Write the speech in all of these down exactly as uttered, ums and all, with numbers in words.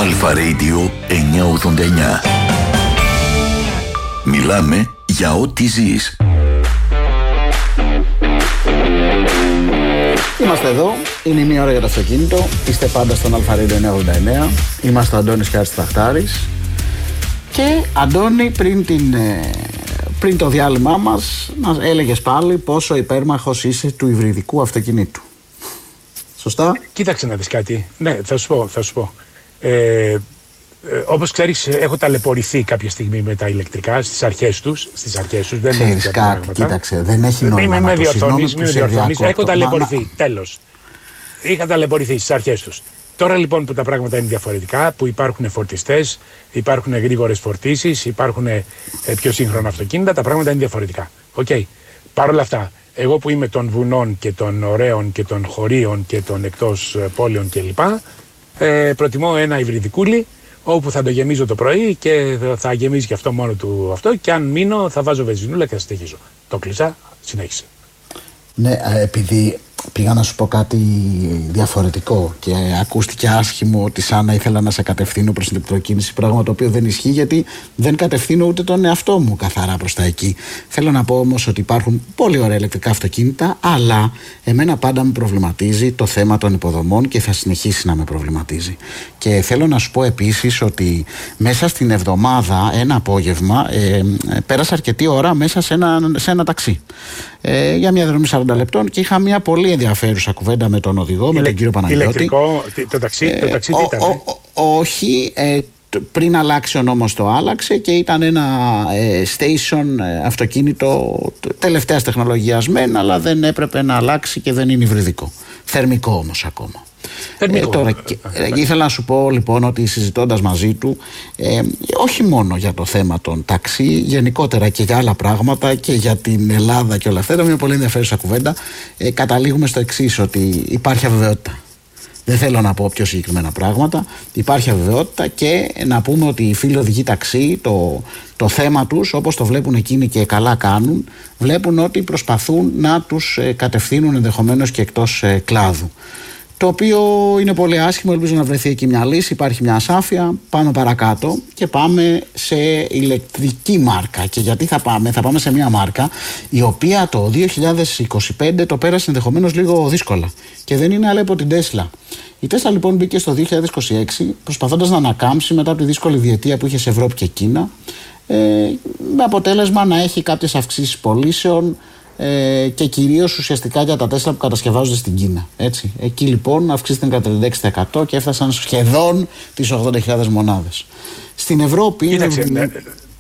Αλφα Radio εννιακόσια ογδόντα εννιά. Μιλάμε για ό,τι ζεις. Είμαστε εδώ, είναι η μία ώρα για το αυτοκίνητο. Είστε πάντα στον Αλφα Radio εννιακόσια ογδόντα εννιά. Είμαστε ο Αντώνης και Άρης Ταχτάρης. Και Αντώνη, πριν, την, πριν το διάλειμμά μας, μας έλεγες πάλι πόσο υπέρμαχος είσαι του υβριδικού αυτοκινήτου. Σωστά? Κοίταξε να δεις κάτι. Ναι, θα σου πω. Θα σου πω. Ε, ε, όπως ξέρεις, έχω ταλαιπωρηθεί κάποια στιγμή με τα ηλεκτρικά στις αρχές τους. Στις αρχές τους. Δεν Ξέρεις κάτι, κοίταξε, δεν έχει νόημα να το συγγνώμη που σε διακόπτω. Έχω ταλαιπωρηθεί, μα... τέλος. Είχα ταλαιπωρηθεί στις αρχές τους. Τώρα λοιπόν που τα πράγματα είναι διαφορετικά, που υπάρχουν φορτιστές, υπάρχουν γρήγορες φορτίσεις, υπάρχουν ε, πιο σύγχρονα αυτοκίνητα, τα πράγματα είναι διαφορετικά. Οκ. Okay. Παρ' όλα αυτά, εγώ που είμαι των βουνών και των ωραίων και των χωρίων και των εκτός πόλεων κλπ. Ε, προτιμώ ένα υβριδικούλι όπου θα το γεμίζω το πρωί και θα γεμίζει και αυτό μόνο του αυτό, και αν μείνω θα βάζω βενζινούλα και θα στοιχίζω. Το κλείσα, συνέχισε. Ναι, επειδή πήγα να σου πω κάτι διαφορετικό και ακούστηκε άσχημο ότι σαν να ήθελα να σε κατευθύνω προς την ηλεκτροκίνηση, πράγμα το οποίο δεν ισχύει, γιατί δεν κατευθύνω ούτε τον εαυτό μου καθαρά προς τα εκεί. Θέλω να πω όμως ότι υπάρχουν πολύ ωραία ηλεκτρικά αυτοκίνητα, αλλά εμένα πάντα με προβληματίζει το θέμα των υποδομών και θα συνεχίσει να με προβληματίζει. Και θέλω να σου πω επίσης ότι μέσα στην εβδομάδα, ένα απόγευμα, ε, πέρασα αρκετή ώρα μέσα σε ένα, σε ένα ταξί. Ε, για μια δρομή σαράντα λεπτών και είχα μια πολύ ενδιαφέρουσα κουβέντα με τον οδηγό, Ηλε, με τον κύριο Παναγιώτη. Ηλεκτρικό, το ταξί, ε, το ταξί τι ήταν? Ο, ο, όχι, ε, πριν αλλάξει ο νόμος το άλλαξε και ήταν ένα ε, station ε, αυτοκίνητο τελευταίας τεχνολογίας μεν, αλλά δεν έπρεπε να αλλάξει και δεν είναι υβριδικό. Θερμικό όμως ακόμα. Ε, τώρα, ε, ήθελα να σου πω λοιπόν ότι συζητώντας μαζί του, ε, όχι μόνο για το θέμα των ταξί, γενικότερα και για άλλα πράγματα και για την Ελλάδα και όλα αυτά, ήταν μια πολύ ενδιαφέρουσα κουβέντα. Ε, καταλήγουμε στο εξής, ότι υπάρχει αβεβαιότητα. Δεν θέλω να πω πιο συγκεκριμένα πράγματα. Υπάρχει αβεβαιότητα και να πούμε ότι οι φίλοι οδηγοί ταξί, το, το θέμα τους, όπως το βλέπουν εκείνοι και καλά κάνουν, βλέπουν ότι προσπαθούν να τους ε, κατευθύνουν ενδεχομένως και εκτός ε, κλάδου. Το οποίο είναι πολύ άσχημο, ελπίζω να βρεθεί εκεί μια λύση, υπάρχει μια ασάφεια. Πάμε παρακάτω και πάμε σε ηλεκτρική μάρκα. Και γιατί θα πάμε? Θα πάμε σε μια μάρκα η οποία το δύο χιλιάδες είκοσι πέντε το πέρασε ενδεχομένως λίγο δύσκολα. Και δεν είναι άλλη από την Tesla. Η Tesla λοιπόν μπήκε στο δύο χιλιάδες είκοσι έξι προσπαθώντας να ανακάμψει μετά από τη δύσκολη διετία που είχε σε Ευρώπη και Κίνα, ε, με αποτέλεσμα να έχει κάποιες αυξήσεις πωλήσεων, Ε, και κυρίως ουσιαστικά για τα Τέσλα που κατασκευάζονται στην Κίνα. Έτσι. Εκεί λοιπόν αυξήθηκαν κατά τριάντα έξι τοις εκατό και έφτασαν σχεδόν τις ογδόντα χιλιάδες μονάδες. Στην Ευρώπη. Κοίταξε, είναι... ναι,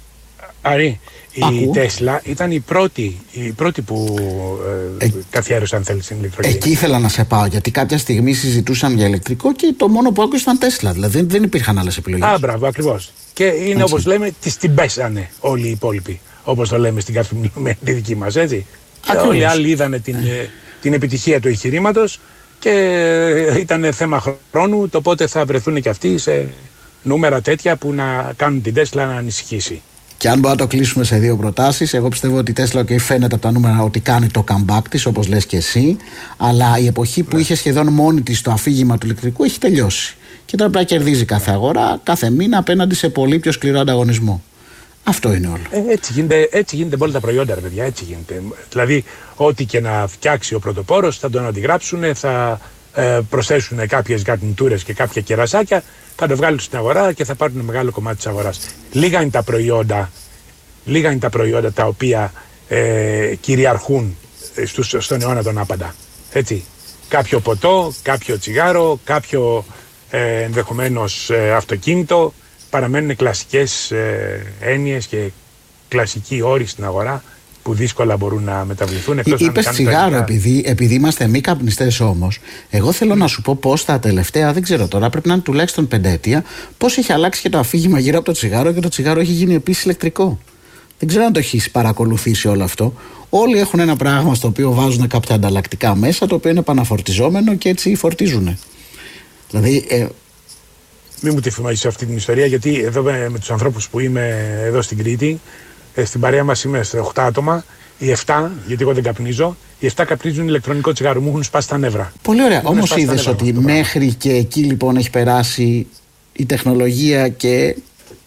Άρη, η Τέσλα ήταν η πρώτη, η πρώτη που ε, ε, καθιέρωσε, αν θέλεις, την ηλεκτρική. Εκεί ήθελα να σε πάω, γιατί κάποια στιγμή συζητούσαν για ηλεκτρικό και το μόνο που άκουσα ήταν Τέσλα. Δηλαδή δεν υπήρχαν άλλες επιλογές. Α, μπράβο, ακριβώς. Και είναι, όπως λέμε, τις την πέσανε όλοι οι υπόλοιποι. Όπως το λέμε στην καθημερινή δική μας, έτσι. Και όλοι οι άλλοι είδανε την, ε. την επιτυχία του εγχειρήματος και ήταν θέμα χρόνου το πότε θα βρεθούν και αυτοί σε νούμερα τέτοια που να κάνουν την Τέσλα να ανησυχήσει. Και αν μπορούμε να το κλείσουμε σε δύο προτάσεις, εγώ πιστεύω ότι η Τέσλα okay, φαίνεται από τα νούμερα ότι κάνει το comeback της, όπως λες και εσύ, αλλά η εποχή που ναι. είχε σχεδόν μόνη της το αφήγημα του ηλεκτρικού έχει τελειώσει. Και τώρα πρέπει να κερδίζει κάθε αγορά, κάθε μήνα απέναντι σε πολύ πιο σκληρό ανταγωνισμό. Αυτό είναι όλο. Ε, έτσι, γίνεται, έτσι γίνεται με όλα τα προϊόντα, ρε παιδιά, έτσι γίνεται. Δηλαδή, ό,τι και να φτιάξει ο πρωτοπόρος θα τον αντιγράψουν, θα ε, προσθέσουν κάποιες γαρνιτούρες και κάποια κερασάκια, θα το βγάλουν στην αγορά και θα πάρουν μεγάλο κομμάτι της αγοράς. Λίγα είναι τα προϊόντα, λίγα είναι τα, προϊόντα τα οποία ε, κυριαρχούν στους, στον αιώνα τον άπαντα. Έτσι. Κάποιο ποτό, κάποιο τσιγάρο, κάποιο ε, ενδεχομένως ε, αυτοκίνητο. Παραμένουν κλασικές ε, έννοιες και κλασικοί όροι στην αγορά που δύσκολα μπορούν να μεταβληθούν. Είπες τσιγάρο, επειδή, επειδή είμαστε μη καπνιστές όμως. Εγώ θέλω mm. να σου πω πώς τα τελευταία, δεν ξέρω τώρα, πρέπει να είναι τουλάχιστον πενταετία, πώς έχει αλλάξει και το αφήγημα γύρω από το τσιγάρο και το τσιγάρο έχει γίνει επίσης ηλεκτρικό. Δεν ξέρω αν το έχεις παρακολουθήσει όλο αυτό. Όλοι έχουν ένα πράγμα στο οποίο βάζουν κάποια ανταλλακτικά μέσα, το οποίο είναι επαναφορτιζόμενο και έτσι φορτίζουν. Δηλαδή. Ε, Μην μου τη θυμάσαι αυτή την ιστορία, γιατί εδώ με, με τους ανθρώπους που είμαι εδώ στην Κρήτη, ε, στην παρέα μας είμαστε οκτώ άτομα. Οι εφτά, γιατί εγώ δεν καπνίζω, οι εφτά καπνίζουν ηλεκτρονικό τσιγάρο, μου έχουν σπάσει τα νεύρα. Πολύ ωραία. Όμως είδες ότι μέχρι και εκεί λοιπόν έχει περάσει η τεχνολογία και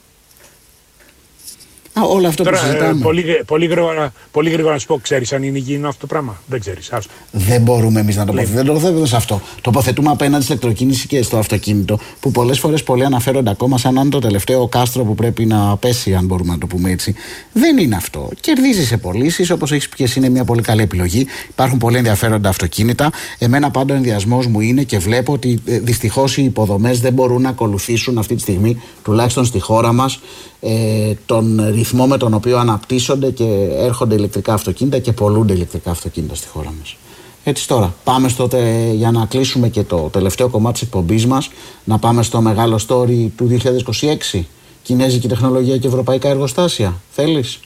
Α, όλο αυτό Τώρα, που συζητάμε. Ε, πολύ, πολύ, γρήγορα, πολύ γρήγορα να σου πω, ξέρεις αν είναι υγιεινό αυτό το πράγμα? Δεν ξέρεις. Άστο. Δεν μπορούμε εμείς να τοποθετούμε. Δεν τοποθετούμε σε αυτό. Τοποθετούμε απέναντι στην ηλεκτροκίνηση και στο αυτοκίνητο, που πολλές φορές πολλοί αναφέρονται ακόμα σαν να είναι το τελευταίο κάστρο που πρέπει να πέσει, αν μπορούμε να το πούμε έτσι. Δεν είναι αυτό. Κερδίζει σε πωλήσεις, όπως έχεις πει και εσύ, είναι μια πολύ καλή επιλογή. Υπάρχουν πολύ ενδιαφέροντα αυτοκίνητα. Εμένα πάντα ο ενδιασμός μου είναι και βλέπω ότι δυστυχώς οι υποδομές δεν μπορούν να ακολουθήσουν αυτή τη στιγμή, τουλάχιστον στη χώρα μας, ε, τον ρυθμό με τον οποίο αναπτύσσονται και έρχονται ηλεκτρικά αυτοκίνητα και πολλούνται ηλεκτρικά αυτοκίνητα στη χώρα μας. Έτσι τώρα, πάμε στο, για να κλείσουμε και το τελευταίο κομμάτι της εκπομπής μας, να πάμε στο μεγάλο story του δύο χιλιάδες είκοσι έξι. Κινέζικη τεχνολογία και ευρωπαϊκά εργοστάσια. Θέλεις?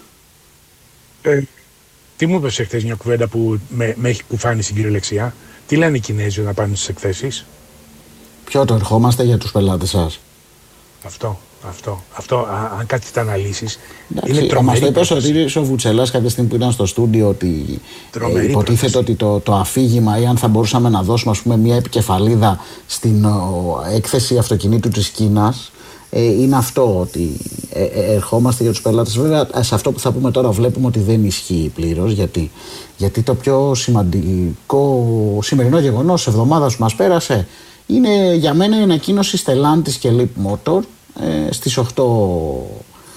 Ε, τι μου είπες εχθές μια κουβέντα που με, με έχει κουφάνει στην κυριολεξία? Τι λένε οι Κινέζοι να πάνε στις εκθέσεις? Ποιο το ερχόμαστε για τους πελάτες σας? Αυτό. Αυτό, αυτό α, αν κάτι τα αναλύσεις, εντάξει, είναι τρομερή. Μας το είπε ο Βουτσελάς κάποια στιγμή που ήταν στο στούντιο ότι ε, υποτίθεται πρόταση. ότι το, το αφήγημα, ή αν θα μπορούσαμε να δώσουμε, ας πούμε, μια επικεφαλίδα στην ο, έκθεση αυτοκινήτου της Κίνας, ε, είναι αυτό, ότι ε, ε, ερχόμαστε για τους πελάτες. Βέβαια, σε αυτό που θα πούμε τώρα βλέπουμε ότι δεν ισχύει πλήρως, γιατί, γιατί το πιο σημαντικό σημερινό γεγονός της εβδομάδας που μας πέρασε είναι για μένα η ανακοίνωση Stellantis και Leap Motor. Ε, στις οκτώ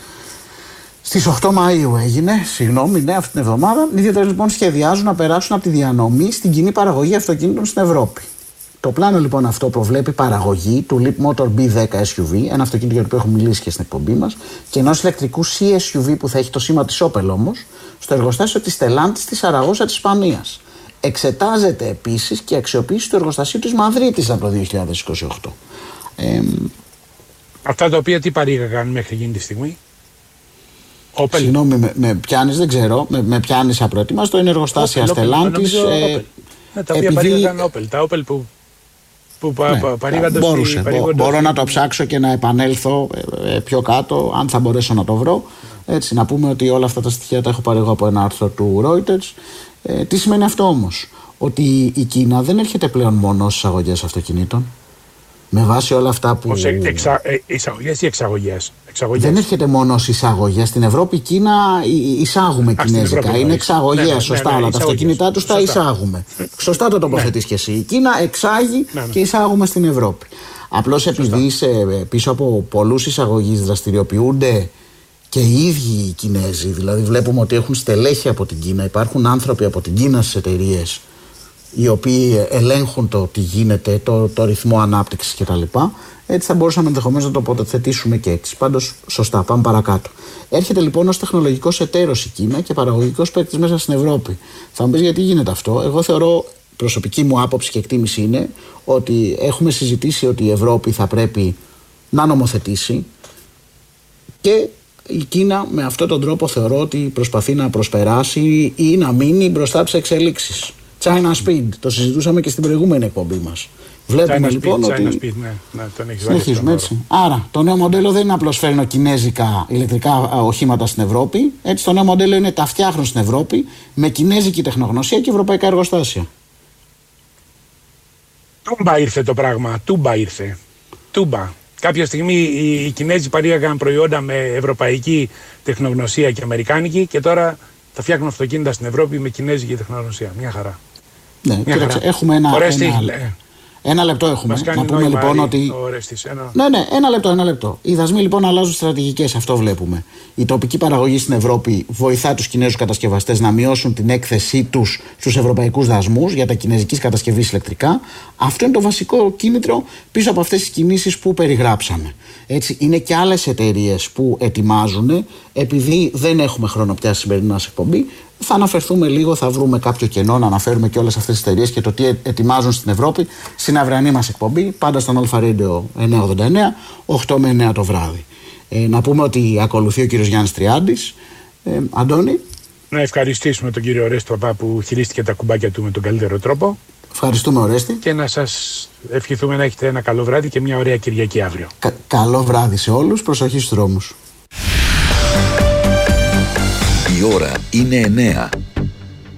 στις οκτώ Μαΐου έγινε, συγγνώμη, ναι, αυτή την εβδομάδα. Οι δύο λοιπόν σχεδιάζουν να περάσουν από τη διανομή στην κοινή παραγωγή αυτοκίνητων στην Ευρώπη. Το πλάνο λοιπόν αυτό προβλέπει παραγωγή του Leap Motor μπι δέκα ες γιου βι, ένα αυτοκίνητο για το οποίο έχουμε μιλήσει και στην εκπομπή μας, και ενός ηλεκτρικού σι ες γιου βι που θα έχει το σήμα της Opel όμως, στο εργοστάσιο της Stellantis στη Σαραγώσα της Ισπανίας. Εξετάζεται επίσης και αξιοποίηση του εργοστασίου της Μαδρίτης από το δύο χιλιάδες είκοσι οκτώ. Ε, Αυτά τα οποία τι παρήγαγαν μέχρι εκείνη τη στιγμή? Opel. Συγγνώμη, με, με πιάνεις, δεν ξέρω, με, με πιάνεις απροετοίμαστο, είναι εργοστάσια Stellantis. Ε, ναι, τα οποία επειδή... παρήγαγαν Opel, τα Opel που, που ναι, πα, παρήγανται μπορούσε, στη, μπορώ, μπορώ να το ψάξω και να επανέλθω ε, ε, πιο κάτω, αν θα μπορέσω να το βρω. Έτσι, να πούμε ότι όλα αυτά τα στοιχεία τα έχω πάρει εγώ από ένα άρθρο του Reuters. Ε, τι σημαίνει αυτό όμως? Ότι η Κίνα δεν έρχεται πλέον μόνο στις εισαγωγές αυτοκινήτων. Με βάση όλα αυτά που. Ως εξα... ε, εισαγωγές ή εξαγωγές? Εξαγωγές. Δεν έρχεται μόνο στις εισαγωγές. Στην Ευρώπη, Κίνα εισάγουμε Α, κινέζικα. Ευρώπη, είναι εξαγωγές, ναι, ναι, σωστά. Ναι, ναι, ναι, αλλά τα αυτοκίνητά τους τα εισάγουμε. Σωστά το τοποθετείς, ναι, και εσύ. Η Κίνα εξάγει, ναι, ναι, και εισάγουμε στην Ευρώπη. Απλώς επειδή σε, πίσω από πολλούς εισαγωγείς δραστηριοποιούνται και οι ίδιοι οι Κινέζοι, δηλαδή βλέπουμε ότι έχουν στελέχη από την Κίνα, υπάρχουν άνθρωποι από την Κίνα στις εταιρείες, οι οποίοι ελέγχουν το τι γίνεται, το, το ρυθμό ανάπτυξης κτλ. Έτσι θα μπορούσαμε ενδεχομένως να το τοποθετήσουμε και έτσι. Πάντως, σωστά, πάμε παρακάτω. Έρχεται λοιπόν ως τεχνολογικός εταίρος η Κίνα και παραγωγικός παίκτης μέσα στην Ευρώπη. Θα μου πεις γιατί γίνεται αυτό? Εγώ θεωρώ, προσωπική μου άποψη και εκτίμηση είναι ότι έχουμε συζητήσει ότι η Ευρώπη θα πρέπει να νομοθετήσει, και η Κίνα με αυτόν τον τρόπο θεωρώ ότι προσπαθεί να προσπεράσει ή να μείνει μπροστά τις εξελίξεις. China Speed, το συζητούσαμε και στην προηγούμενη εκπομπή μας. Βλέπουμε China λοιπόν Speed, ότι. China Speed, ναι, ναι, τον έχει συνεχίζουμε έτσι. Άρα, το νέο μοντέλο δεν είναι απλώς φέρνω κινέζικα ηλεκτρικά οχήματα στην Ευρώπη. Έτσι, το νέο μοντέλο είναι τα φτιάχνω στην Ευρώπη με κινέζικη τεχνογνωσία και ευρωπαϊκά εργοστάσια. Τούμπα ήρθε το πράγμα. Τούμπα ήρθε. Τούμπα. Κάποια στιγμή οι Κινέζοι παρήγαγαν προϊόντα με ευρωπαϊκή τεχνογνωσία και αμερικάνικη, και τώρα θα φτιάχνουν αυτοκίνητα στην Ευρώπη με κινέζικη τεχνογνωσία. Μια χαρά. Ναι, Μια κοίταξε, χαρά. Έχουμε ένα, ένα, ένα λεπτό έχουμε. Να πούμε λοιπόν ότι. Ορέστης, ένα... Ναι, ναι, ένα λεπτό, ένα λεπτό. Οι δασμοί λοιπόν αλλάζουν στρατηγικές, αυτό βλέπουμε. Η τοπική παραγωγή στην Ευρώπη βοηθά τους Κινέζους κατασκευαστές να μειώσουν την έκθεσή τους στους ευρωπαϊκούς δασμούς για τα κινέζικης κατασκευής ηλεκτρικά. Αυτό είναι το βασικό κίνητρο πίσω από αυτές τις κινήσεις που περιγράψαμε. Έτσι, είναι και άλλες εταιρείες που ετοιμάζουν, επειδή δεν έχουμε χρόνο πια στη σημερινή μας εκπομπή. Θα αναφερθούμε λίγο, θα βρούμε κάποιο κενό να αναφέρουμε και όλες αυτές τις εταιρείες και το τι ετοιμάζουν στην Ευρώπη στην αυριανή μας εκπομπή, πάντα στον Αλφα Radio εννιακόσια ογδόντα εννέα, οκτώ με εννέα το βράδυ. Ε, να πούμε ότι ακολουθεί ο κύριος Γιάννης Τριάντης. Ε, Αντώνη. Να ευχαριστήσουμε τον κύριο Ορέστη Παπά που χειρίστηκε τα κουμπάκια του με τον καλύτερο τρόπο. Ευχαριστούμε, Ορέστη. Και να σας ευχηθούμε να έχετε ένα καλό βράδυ και μια ωραία Κυριακή αύριο. Κα- καλό βράδυ σε όλους, προσοχή στους δρόμους. Η ώρα είναι εννέα.